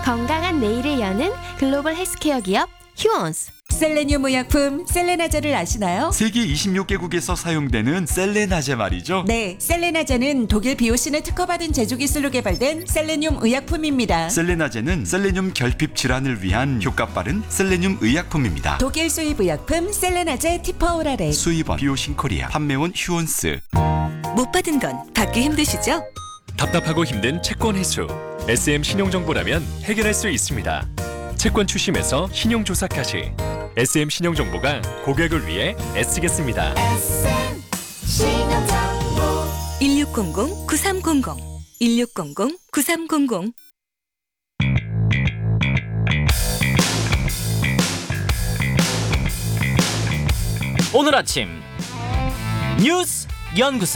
건강한 내일을 여는 글로벌 헬스케어 기업 휴원스. 셀레늄 의약품 셀레나제를 아시나요? 세계 26개국에서 사용되는 셀레나제 말이죠. 네, 셀레나제는 독일 비오신을 특허받은 제조 기술로 개발된 셀레늄 의약품입니다. 셀레나제는 셀레늄 결핍 질환을 위한 효과 빠른 셀레늄 의약품입니다. 독일 수입 의약품 셀레나제 티퍼오라레. 수입원 비오신 코리아, 판매원 휴원스. 못 받은 건 받기 힘드시죠? 답답하고 힘든 채권 회수. SM 신용정보라면 해결할 수 있습니다. 채권 추심에서 신용조사까지 SM 신용정보가 고객을 위해 애쓰겠습니다. 1600-9300 1600-9300 오늘 아침 뉴스 연구소.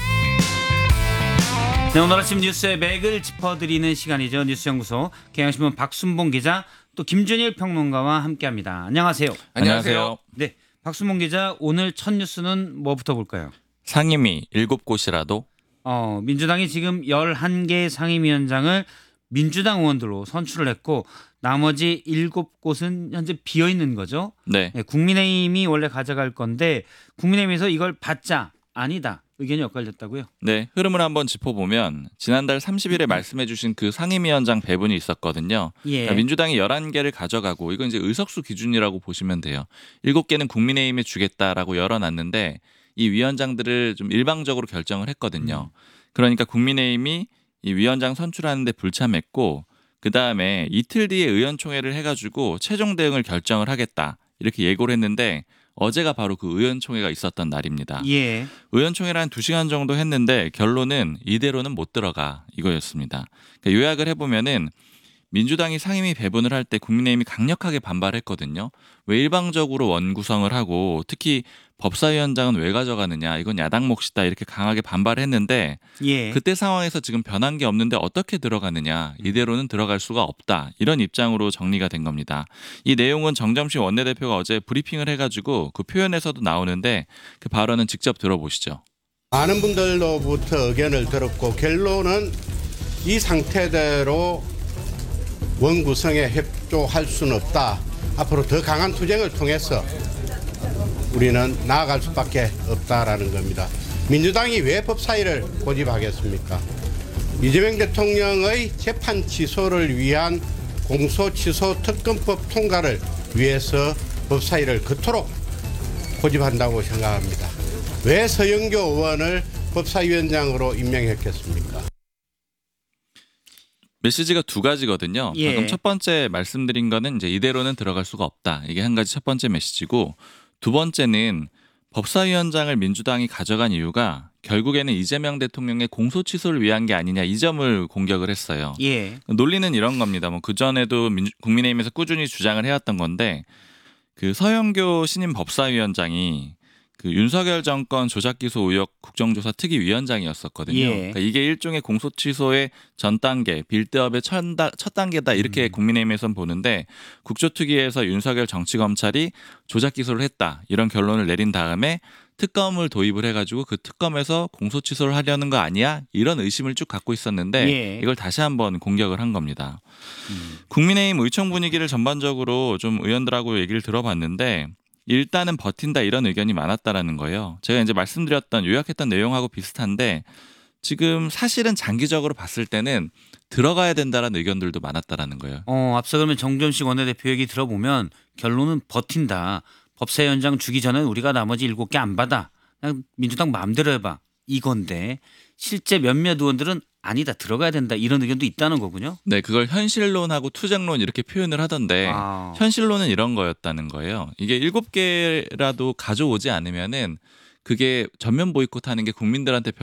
네, 오늘 아침 뉴스의 맥을 짚어드리는 시간이죠. 뉴스연구소 경향신문 박순봉 기자, 또 김준일 평론가와 함께합니다. 안녕하세요. 안녕하세요. 네, 박순봉 기자, 오늘 첫 뉴스는 뭐부터 볼까요? 상임위 7곳이라도? 민주당이 지금 11개 상임위원장을 민주당 의원들로 선출을 했고 나머지 7곳은 현재 비어있는 거죠. 네. 네, 국민의힘이 원래 가져갈 건데 국민의힘에서 이걸 받자, 아니다 의견이 엇갈렸다고요? 네, 흐름을 한번 짚어보면 지난달 30일에 말씀해 주신 그 상임위원장 배분이 있었거든요. 예. 그러니까 민주당이 11개를 가져가고 이건 이제 의석수 기준이라고 보시면 돼요. 7개는 국민의힘에 주겠다라고 열어놨는데 이 위원장들을 좀 일방적으로 결정을 했거든요. 그러니까 국민의힘이 이 위원장 선출하는데 불참했고 그다음에 이틀 뒤에 의원총회를 해가지고 최종 대응을 결정을 하겠다 이렇게 예고를 했는데 어제가 바로 그 의원총회가 있었던 날입니다. 예. 의원총회를 한 2시간 정도 했는데 결론은 이대로는 못 들어가 이거였습니다. 그러니까 요약을 해보면은 민주당이 상임위 배분을 할 때 국민의힘이 강력하게 반발했거든요. 왜 일방적으로 원구성을 하고 특히 법사위원장은 왜 가져가느냐, 이건 야당 몫이다 이렇게 강하게 반발했는데 예. 그때 상황에서 지금 변한 게 없는데 어떻게 들어가느냐, 이대로는 들어갈 수가 없다 이런 입장으로 정리가 된 겁니다. 이 내용은 정점식 원내대표가 어제 브리핑을 해가지고 그 표현에서도 나오는데 그 발언은 직접 들어보시죠. 많은 분들로부터 의견을 들었고 결론은 이 상태대로 원구성에 협조할 수는 없다. 앞으로 더 강한 투쟁을 통해서 우리는 나아갈 수밖에 없다라는 겁니다. 민주당이 왜 법사위를 고집하겠습니까? 이재명 대통령의 재판 취소를 위한 공소취소 특검법 통과를 위해서 법사위를 그토록 고집한다고 생각합니다. 왜 서영교 의원을 법사위원장으로 임명했겠습니까? 메시지가 두 가지거든요. 예. 방금 첫 번째 말씀드린 거는 이제 이대로는 들어갈 수가 없다. 이게 한 가지 첫 번째 메시지고, 두 번째는 법사위원장을 민주당이 가져간 이유가 결국에는 이재명 대통령의 공소 취소를 위한 게 아니냐, 이 점을 공격을 했어요. 예. 논리는 이런 겁니다. 뭐 그 전에도 국민의힘에서 꾸준히 주장을 해왔던 건데, 그 서영교 신임 법사위원장이 그 윤석열 정권 조작기소 의혹 국정조사 특위위원장이었었거든요. 예. 그러니까 이게 일종의 공소취소의 전 단계, 빌드업의 첫 단계다 이렇게 국민의힘에서는 보는데, 국조특위에서 윤석열 정치검찰이 조작기소를 했다 이런 결론을 내린 다음에 특검을 도입을 해가지고 그 특검에서 공소취소를 하려는 거 아니야? 이런 의심을 쭉 갖고 있었는데 예. 이걸 다시 한번 공격을 한 겁니다. 국민의힘 의총 분위기를 전반적으로 좀 의원들하고 얘기를 들어봤는데 일단은 버틴다 이런 의견이 많았다라는 거예요. 제가 이제 말씀드렸던 요약했던 내용하고 비슷한데 지금 사실은 장기적으로 봤을 때는 들어가야 된다라는 의견들도 많았다라는 거예요. 앞서 그러면 정점식 원내대표 얘기 들어보면 결론은 버틴다. 법사위원장 주기 전에 우리가 나머지 7개 안 받아. 그냥 민주당 마음대로 해봐. 이건데 실제 몇몇 의원들은 아니다, 들어가야 된다 이런 의견도 있다는 거군요. 네, 그걸 현실론하고 투쟁론 이렇게 표현을 하던데 현실론은 이런 거였다는 거예요. 이게 7개라도 가져오지 않으면은 그게 전면 보이콧하는 게 국민들한테